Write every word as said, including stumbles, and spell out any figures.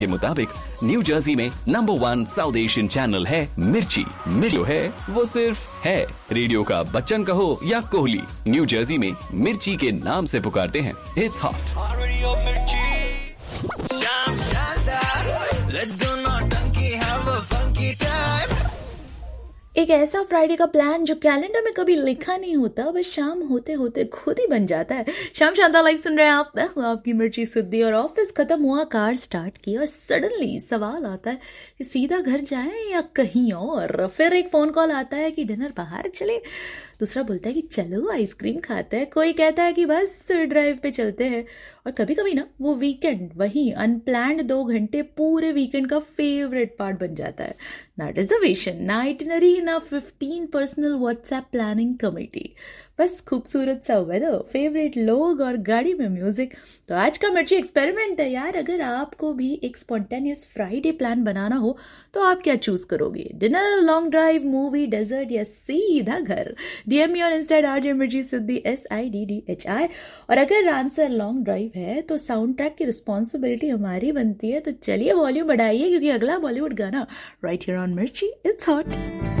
के मुताबिक new Jersey में number one south Asian channel है मिर्ची। मिर्ची है वो सिर्फ है। रेडियो का बच्चन कहो या कोहली, न्यू जर्सी में मिर्ची के नाम से पुकारते हैं। It's hot. एक ऐसा फ्राइडे का प्लान जो कैलेंडर में कभी लिखा नहीं होता, बस शाम होते होते खुद ही बन जाता है। शाम शानदार लाइव सुन रहे हैं आप, आपकी मिर्ची सिद्धि। और ऑफिस खत्म हुआ, कार स्टार्ट की और सडनली सवाल आता है कि सीधा घर जाएं या कहीं और। फिर एक फोन कॉल आता है कि डिनर बाहर चले, दूसरा बोलता है कि चलो आइसक्रीम खाते हैं, कोई कहता है कि बस ड्राइव पे चलते हैं। और कभी कभी ना वो वीकेंड, वही अनप्लान्ड दो घंटे पूरे वीकेंड का फेवरेट पार्ट बन जाता है। ना रिजर्वेशन, ना आइटिनरी, ना fifteen personal WhatsApp planning committee, बस खूबसूरत सा वेदर, फेवरेट लोग और गाड़ी में म्यूजिक। तो आज का मिर्ची एक्सपेरिमेंट है यार। अगर आपको भी एक स्पॉन्टेनियस फ्राइडे प्लान बनाना हो तो आप क्या चूज करोगे? Dinner, long drive, movie, desert या सीधा घर? DM me on Insta RJ मिर्ची सिद्धि, S I D D H I. और अगर आंसर लॉन्ग ड्राइव है तो साउंड ट्रैक की रिस्पॉन्सिबिलिटी हमारी बनती है। तो चलिए वॉल्यूम बढ़ाइए क्योंकि अगला बॉलीवुड गाना राइट हियर ऑन मिर्ची, इट्स हॉट।